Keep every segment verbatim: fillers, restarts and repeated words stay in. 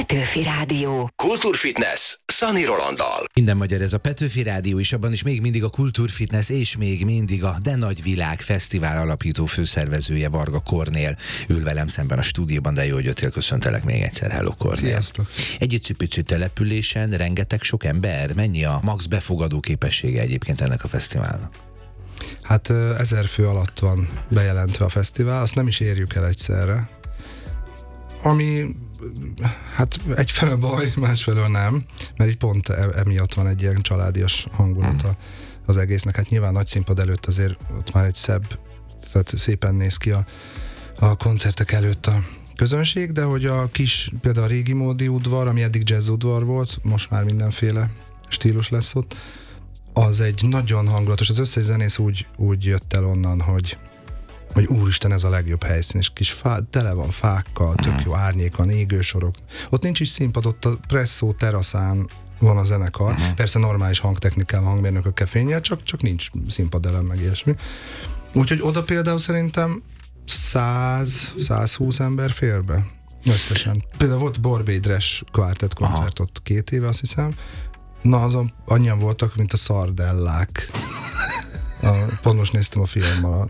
Petőfi Rádió. Kultúrfitness Szani Rolanddal. Minden magyar, ez a Petőfi Rádió is, abban is még mindig a Kultúrfitness és még mindig a De Nagy Világ Fesztivál alapító főszervezője Varga Kornél ül velem szemben a stúdióban, de jó, hogy jöttél, köszöntelek még egyszer. Hello, Kornél. Sziasztok. Egy icipicsi településen rengeteg sok ember, mennyi a max befogadó képessége egyébként ennek a fesztiválnak? Hát ezer fő alatt van bejelentve a fesztivál, azt nem is érjük el egyszerre. Ami, hát egyfelől baj, másfelől nem, mert így pont emiatt van egy ilyen családias hangulata az egésznek. Hát nyilván nagy színpad előtt azért ott már egy szebb, tehát szépen néz ki a, a koncertek előtt a közönség, de hogy a kis, például a régi módi udvar, ami eddig jazz udvar volt, most már mindenféle stílus lesz ott, az egy nagyon hangulatos, az összes zenész úgy, úgy jött el onnan, hogy hogy úristen, ez a legjobb helyszín, és kis fá, tele van fákkal, tök jó árnyék van, égősorok. Ott nincs is színpad, ott a presszó teraszán van a zenekar, uh-huh. Persze normális hangtechnikával, hangmérnökökkel fényel, csak, csak nincs színpadelem, meg ilyesmi. Úgyhogy oda például szerintem száz-százhúsz ember fér be. Összesen. Például volt Borbédres kvártett koncert ott két éve, azt hiszem. Na, azon annyian voltak, mint a szardellák. A, pont most néztem a filmmel,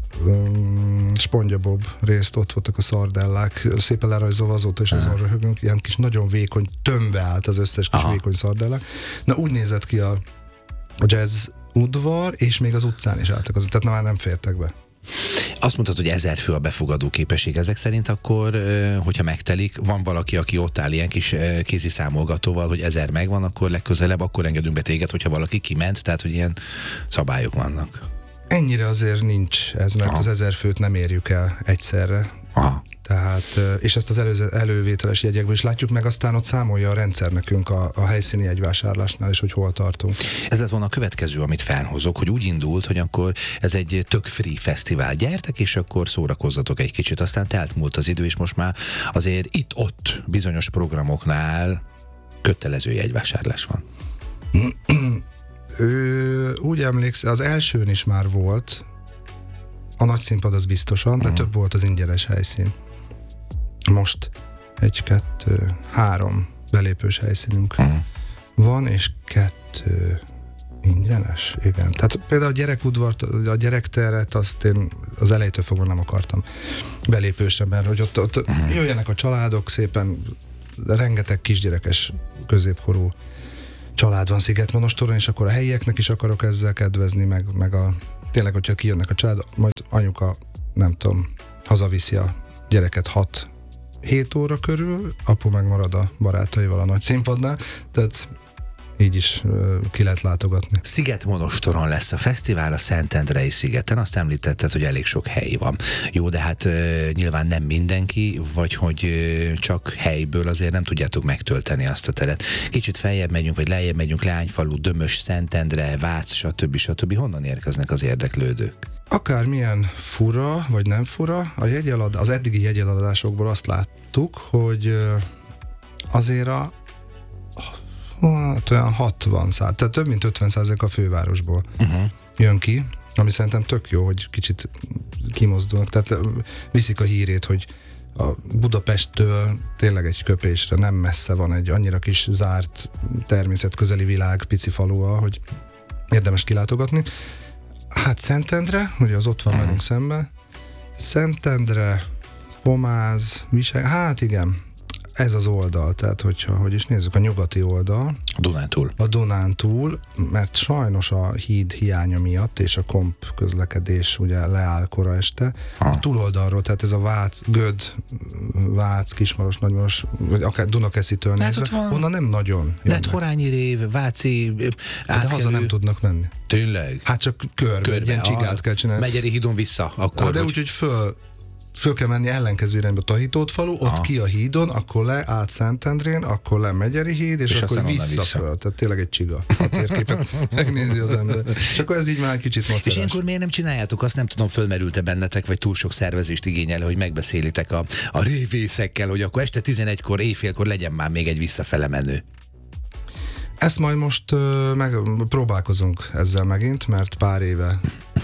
Um, SpongeBob részt, ott voltak a szardellák, szépen lerajzolva, azóta is azon röhögünk, ilyen kis nagyon vékony, tömve állt az összes kis Aha. vékony szardellák. Na, úgy nézett ki a, a jazz udvar, és még az utcán is álltak, az, tehát na, már nem fértek be. Azt mondtad, hogy ezer fő a befogadó képesség. Ezek szerint akkor, hogyha megtelik, van valaki, aki ott áll ilyen kis kézi számolgatóval, hogy ezer megvan, akkor legközelebb, akkor engedünk be téged, hogyha valaki kiment, tehát, hogy ilyen szabályok vannak. Ennyire azért nincs ez, mert Aha. az ezer főt nem érjük el egyszerre. Aha. Tehát, és ezt az előző, elővételes jegyekből is látjuk, meg aztán ott számolja a rendszer nekünk a, a helyszíni jegyvásárlásnál is, hogy hol tartunk. Ez lett volna a következő, amit felhozok, hogy úgy indult, hogy akkor ez egy tök free fesztivál. Gyertek, és akkor szórakozzatok egy kicsit. Aztán telt múlt az idő, és most már azért itt-ott bizonyos programoknál kötelező jegyvásárlás van. Ő, úgy emlékszik, az elsőn is már volt, a nagy színpad az biztosan, de uh-huh. több volt az ingyenes helyszín. Most egy, kettő, három belépős helyszínünk uh-huh. van, és kettő ingyenes, igen. Tehát például a gyerekudvart, a gyerekteret, azt én az elejétől fogva nem akartam belépősre, mert hogy ott, ott uh-huh. jöjjenek a családok, szépen rengeteg kisgyerekes középkorú család van Szigetmonostoron, és akkor a helyieknek is akarok ezzel kedvezni, meg, meg a, tényleg, hogyha kijönnek a család, majd anyuka, nem tudom, hazaviszi a gyereket hat-hét óra körül, apu meg marad a barátaival a nagy színpadnál, tehát így is uh, ki lehet látogatni. Szigetmonostoron lesz a fesztivál, a Szentendrei szigeten, azt említetted, hogy elég sok hely van. Jó, de hát uh, nyilván nem mindenki, vagy hogy uh, csak helyből azért nem tudjátok megtölteni azt a teret. Kicsit feljebb megyünk, vagy lejjebb megyünk, Leányfalu, Dömös, Szentendre, Vác, stb. stb. Honnan érkeznek az érdeklődők? Akármilyen fura, vagy nem fura, a jegyelad, az eddigi jegyeladásokból azt láttuk, hogy uh, azért a hát olyan hatvan százalék, tehát több mint ötven százalék a fővárosból uh-huh. jön ki, ami szerintem tök jó, hogy kicsit kimozdulnak, tehát viszik a hírét, hogy a Budapesttől tényleg egy köpésre nem messze van egy annyira kis zárt természetközeli világ, pici falua, hogy érdemes kilátogatni. Hát Szentendre, ugye az ott van uh-huh. velünk szemben, Szentendre, Pomáz, Viseg, hát igen, ez az oldal, tehát hogyha, hogy is nézzük, a nyugati oldal. A Dunántúl. A Dunántúl, mert sajnos a híd hiánya miatt, és a komp közlekedés ugye leáll kora este. Ha. A túloldalról, tehát ez a Vác, Göd, Vác, Kismaros, Nagymaros, vagy akár Dunakeszitől nézve, van, onnan nem nagyon. Lehet Horányi rév, Váci, átkelő. De haza nem tudnak menni. Tényleg? Hát csak körbe, körbe egy ilyen csigát kell csinálni. Megyeri hídon vissza, akkor. Hát, de úgy, hogy föl föl kell menni ellenkező irányba Tahitótfalu, ott Aha. ki a hídon, akkor le át Szentendrén, akkor le Megyeri híd, és, és akkor vissza, vissza föl. Tehát tényleg egy csiga. A térképet megnézi az ember. És akkor ez így már kicsit macerás. És ilyenkor miért nem csináljátok? Azt nem tudom, fölmerült-e bennetek, vagy túl sok szervezést igényel, hogy megbeszélitek a, a révészekkel, hogy akkor este tizenegykor, éjfélkor legyen már még egy visszafele menő. Ezt majd most uh, meg próbálkozunk ezzel megint, mert pár éve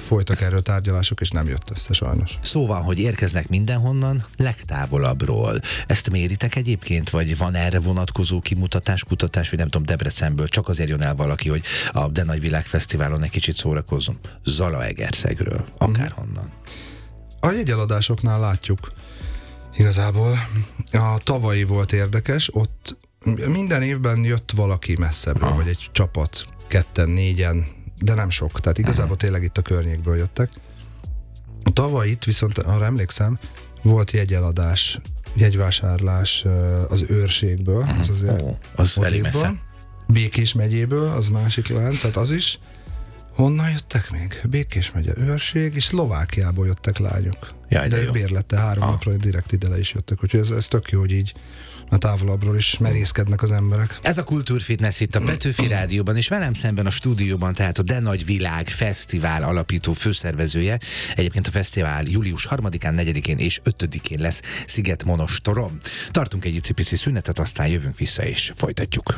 folytak erről tárgyalások, és nem jött össze sajnos. Szóval, hogy érkeznek mindenhonnan, legtávolabbról. Ezt méritek egyébként, vagy van erre vonatkozó kimutatás, kutatás, vagy nem tudom, Debrecenből csak azért jön el valaki, hogy a De Nagy Világfesztiválon egy kicsit szórakozzon. Zalaegerszegről, akárhonnan. A jegyeladásoknál látjuk igazából. A tavalyi volt érdekes, ott minden évben jött valaki messzebbről, ah. vagy egy csapat, ketten, négyen, de nem sok, tehát igazából uh-huh. tényleg itt a környékből jöttek. A tavaly itt viszont, arra emlékszem, volt jegyeladás, jegyvásárlás az Őrségből, uh-huh. az azért oh, az elég messze. Békés megyéből, az másik lent, tehát az is. Honnan jöttek még? Békés megye, Őrség, és Szlovákiából jöttek lányok. Jaj, de, de jó. bérlette három ah. napra, direkt ide le is jöttek, úgyhogy ez, ez tök jó, hogy így a távolabbról is merészkednek az emberek. Ez a Kultúrfitness itt a Petőfi Rádióban, és velem szemben a stúdióban, tehát a De Nagy Világ Fesztivál alapító főszervezője. Egyébként a fesztivál július harmadikán, negyedikén és ötödikén lesz Szigetmonostoron. Tartunk egy icipici szünetet, aztán jövünk vissza és folytatjuk.